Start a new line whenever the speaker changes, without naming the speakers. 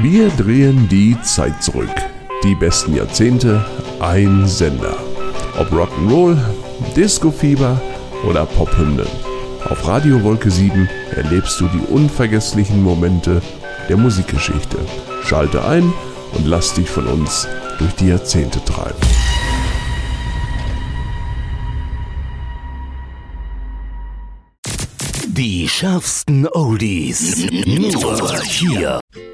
Wir drehen die Zeit zurück. Die besten Jahrzehnte, ein Sender. Ob Rock'n'Roll, Disco-Fieber oder Pophymnen. Auf Radio Wolke 7 erlebst du die unvergesslichen Momente der Musikgeschichte. Schalte ein und lass dich von uns durch die Jahrzehnte treiben.
Die schärfsten Oldies. Nur hier.